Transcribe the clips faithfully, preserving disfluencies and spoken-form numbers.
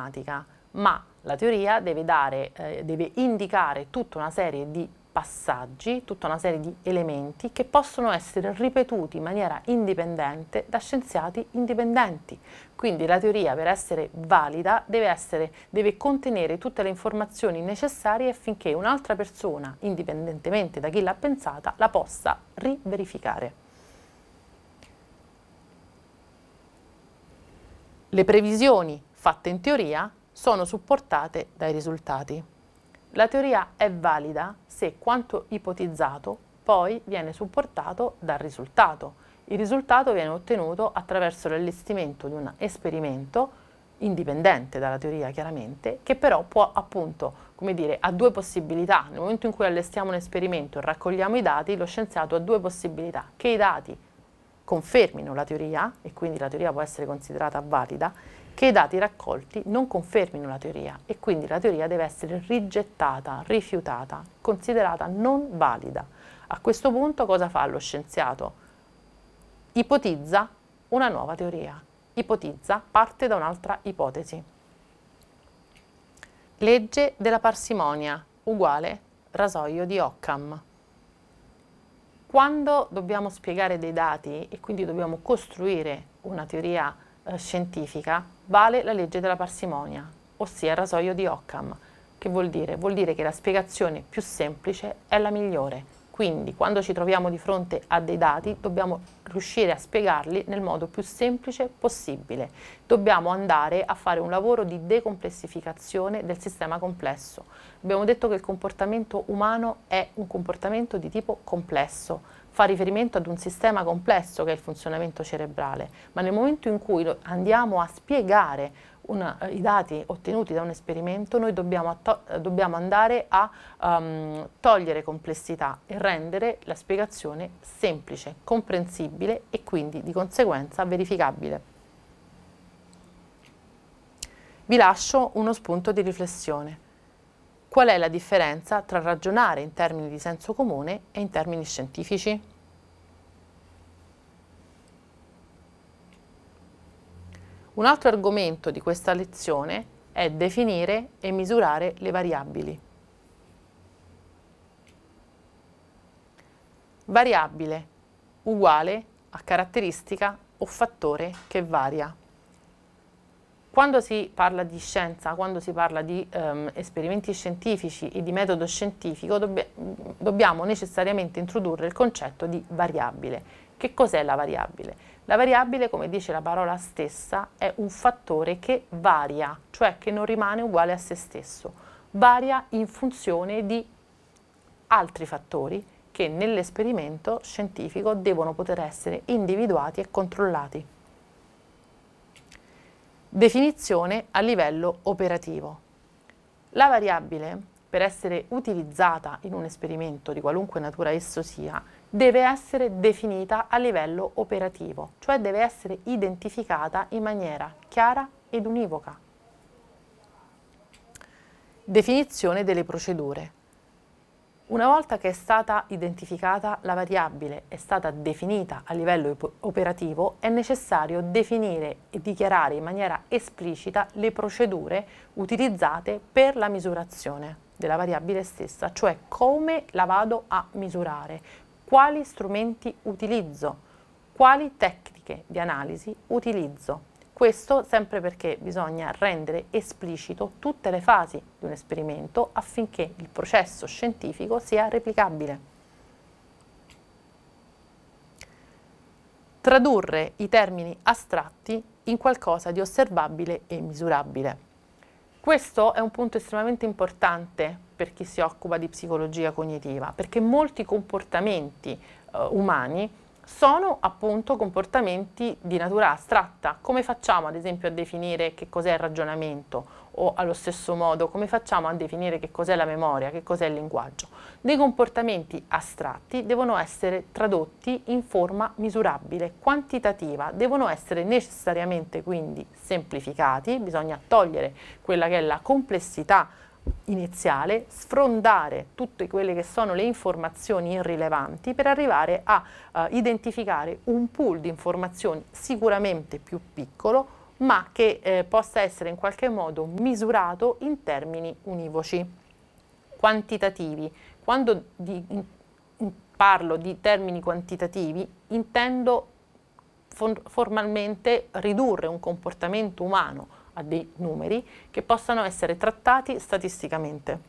matematica, ma la teoria deve dare, eh, deve indicare tutta una serie di passaggi, tutta una serie di elementi che possono essere ripetuti in maniera indipendente da scienziati indipendenti. Quindi la teoria, per essere valida, deve, essere, deve contenere tutte le informazioni necessarie affinché un'altra persona, indipendentemente da chi l'ha pensata, la possa riverificare. Le previsioni fatte in teoria sono supportate dai risultati. La teoria è valida se quanto ipotizzato poi viene supportato dal risultato. Il risultato viene ottenuto attraverso l'allestimento di un esperimento indipendente dalla teoria, chiaramente, che però può, appunto, come dire, ha due possibilità. Nel momento in cui allestiamo un esperimento e raccogliamo i dati, lo scienziato ha due possibilità: che i dati confermino la teoria, e quindi la teoria può essere considerata valida, che i dati raccolti non confermino la teoria, e quindi la teoria deve essere rigettata, rifiutata, considerata non valida. A questo punto cosa fa lo scienziato? Ipotizza una nuova teoria, ipotizza, parte da un'altra ipotesi. Legge della parsimonia uguale rasoio di Occam. Quando dobbiamo spiegare dei dati e quindi dobbiamo costruire una teoria eh, scientifica, vale la legge della parsimonia, ossia il rasoio di Occam. Che vuol dire? Vuol dire che la spiegazione più semplice è la migliore. Quindi quando ci troviamo di fronte a dei dati dobbiamo riuscire a spiegarli nel modo più semplice possibile. Dobbiamo andare a fare un lavoro di decomplessificazione del sistema complesso. Abbiamo detto che il comportamento umano è un comportamento di tipo complesso, fa riferimento ad un sistema complesso che è il funzionamento cerebrale, ma nel momento in cui andiamo a spiegare Una, i dati ottenuti da un esperimento, noi dobbiamo, dobbiamo andare a um, togliere complessità e rendere la spiegazione semplice, comprensibile e quindi di conseguenza verificabile. Vi lascio uno spunto di riflessione. Qual è la differenza tra ragionare in termini di senso comune e in termini scientifici? Un altro argomento di questa lezione è definire e misurare le variabili. Variabile uguale a caratteristica o fattore che varia. Quando si parla di scienza, quando si parla di um, esperimenti scientifici e di metodo scientifico, dobb- dobbiamo necessariamente introdurre il concetto di variabile. Che cos'è la variabile? La variabile, come dice la parola stessa, è un fattore che varia, cioè che non rimane uguale a se stesso. Varia in funzione di altri fattori che nell'esperimento scientifico devono poter essere individuati e controllati. Definizione a livello operativo. La variabile, per essere utilizzata in un esperimento di qualunque natura esso sia, deve essere definita a livello operativo, cioè deve essere identificata in maniera chiara ed univoca. Definizione delle procedure. Una volta che è stata identificata la variabile, è stata definita a livello operativo, è necessario definire e dichiarare in maniera esplicita le procedure utilizzate per la misurazione della variabile stessa, cioè come la vado a misurare, quali strumenti utilizzo, quali tecniche di analisi utilizzo. Questo sempre perché bisogna rendere esplicito tutte le fasi di un esperimento affinché il processo scientifico sia replicabile. Tradurre i termini astratti in qualcosa di osservabile e misurabile. Questo è un punto estremamente importante per chi si occupa di psicologia cognitiva, perché molti comportamenti eh, umani sono appunto comportamenti di natura astratta. Come facciamo ad esempio a definire che cos'è il ragionamento, o allo stesso modo come facciamo a definire che cos'è la memoria, che cos'è il linguaggio? Dei comportamenti astratti devono essere tradotti in forma misurabile, quantitativa, devono essere necessariamente quindi semplificati, bisogna togliere quella che è la complessità iniziale, sfrondare tutte quelle che sono le informazioni irrilevanti per arrivare a uh, identificare un pool di informazioni sicuramente più piccolo, ma che eh, possa essere in qualche modo misurato in termini univoci, quantitativi. Quando di, in, in, parlo di termini quantitativi, intendo for, formalmente ridurre un comportamento umano a dei numeri che possano essere trattati statisticamente.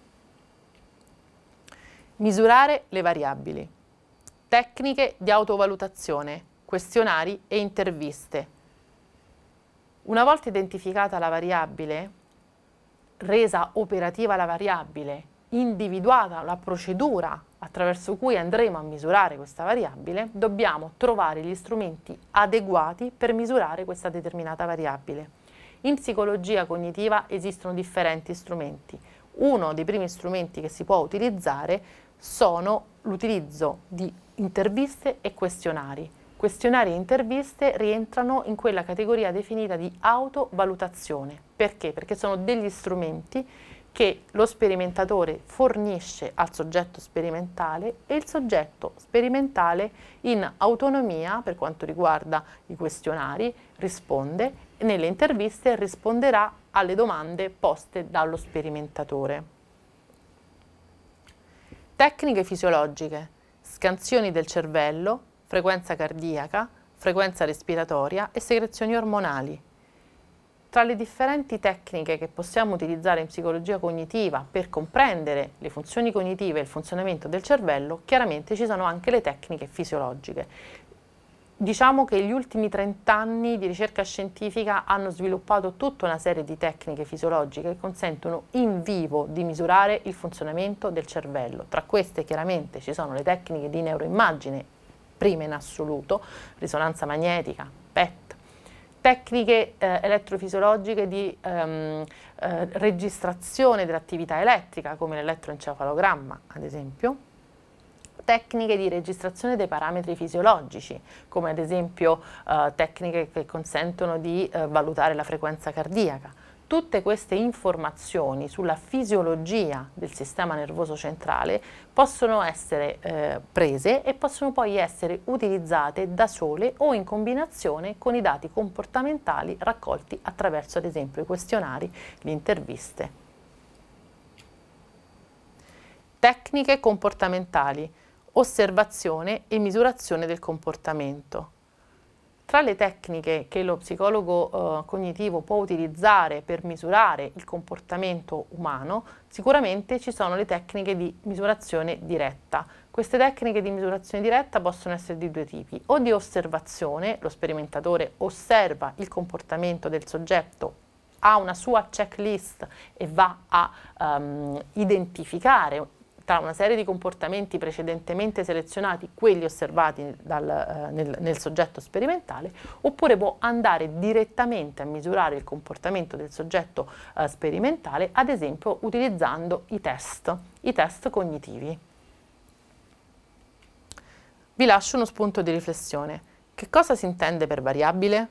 Misurare le variabili. Tecniche di autovalutazione, questionari e interviste. Una volta identificata la variabile, resa operativa la variabile, individuata la procedura attraverso cui andremo a misurare questa variabile, dobbiamo trovare gli strumenti adeguati per misurare questa determinata variabile. In psicologia cognitiva esistono differenti strumenti. Uno dei primi strumenti che si può utilizzare sono l'utilizzo di interviste e questionari. Questionari e interviste rientrano in quella categoria definita di autovalutazione. Perché? Perché sono degli strumenti che lo sperimentatore fornisce al soggetto sperimentale e il soggetto sperimentale in autonomia, per quanto riguarda i questionari, risponde e nelle interviste risponderà alle domande poste dallo sperimentatore. Tecniche fisiologiche, scansioni del cervello, frequenza cardiaca, frequenza respiratoria e secrezioni ormonali. Tra le differenti tecniche che possiamo utilizzare in psicologia cognitiva per comprendere le funzioni cognitive e il funzionamento del cervello, chiaramente ci sono anche le tecniche fisiologiche. Diciamo che gli ultimi trent'anni di ricerca scientifica hanno sviluppato tutta una serie di tecniche fisiologiche che consentono in vivo di misurare il funzionamento del cervello. Tra queste chiaramente ci sono le tecniche di neuroimmagine, prime in assoluto, risonanza magnetica, P E T, tecniche eh, elettrofisiologiche di ehm, eh, registrazione dell'attività elettrica, come l'elettroencefalogramma, ad esempio, tecniche di registrazione dei parametri fisiologici, come ad esempio eh, tecniche che consentono di eh, valutare la frequenza cardiaca. Tutte queste informazioni sulla fisiologia del sistema nervoso centrale possono essere eh, prese e possono poi essere utilizzate da sole o in combinazione con i dati comportamentali raccolti attraverso ad esempio i questionari, le interviste. Tecniche comportamentali, osservazione e misurazione del comportamento. Tra le tecniche che lo psicologo eh, cognitivo può utilizzare per misurare il comportamento umano, sicuramente ci sono le tecniche di misurazione diretta. Queste tecniche di misurazione diretta possono essere di due tipi: o di osservazione, lo sperimentatore osserva il comportamento del soggetto, ha una sua checklist e va a um, identificare tra una serie di comportamenti precedentemente selezionati, quelli osservati dal, eh, nel, nel soggetto sperimentale, oppure può andare direttamente a misurare il comportamento del soggetto eh, sperimentale, ad esempio utilizzando i test, i test cognitivi. Vi lascio uno spunto di riflessione. Che cosa si intende per variabile?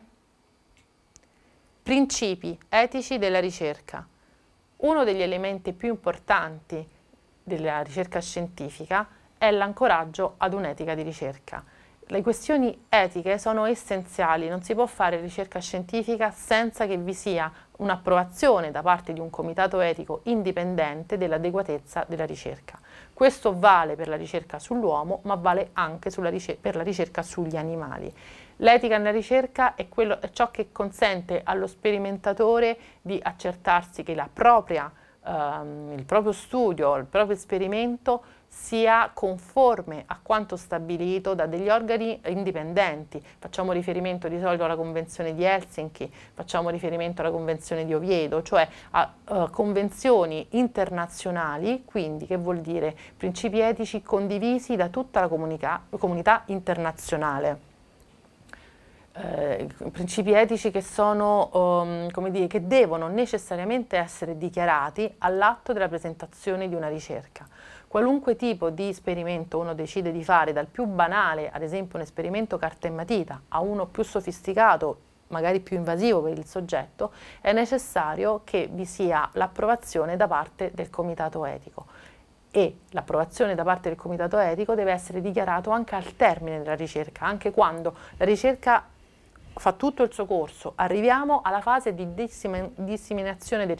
Principi etici della ricerca. Uno degli elementi più importanti della ricerca scientifica è l'ancoraggio ad un'etica di ricerca. Le questioni etiche sono essenziali, non si può fare ricerca scientifica senza che vi sia un'approvazione da parte di un comitato etico indipendente dell'adeguatezza della ricerca. Questo vale per la ricerca sull'uomo, ma vale anche sulla ricer- per la ricerca sugli animali. L'etica nella ricerca è, quello, è ciò che consente allo sperimentatore di accertarsi che la propria Um, il proprio studio, il proprio esperimento sia conforme a quanto stabilito da degli organi indipendenti. Facciamo riferimento di solito alla Convenzione di Helsinki, facciamo riferimento alla Convenzione di Oviedo, cioè a uh, convenzioni internazionali, quindi che vuol dire principi etici condivisi da tutta la comunica- comunità internazionale. Eh, principi etici che sono, um, come dire, che devono necessariamente essere dichiarati all'atto della presentazione di una ricerca. Qualunque tipo di esperimento uno decide di fare, dal più banale, ad esempio un esperimento carta e matita, a uno più sofisticato, magari più invasivo per il soggetto, è necessario che vi sia l'approvazione da parte del comitato etico. E l'approvazione da parte del comitato etico deve essere dichiarato anche al termine della ricerca, anche quando la ricerca fa tutto il suo corso, arriviamo alla fase di dissime- disseminazione del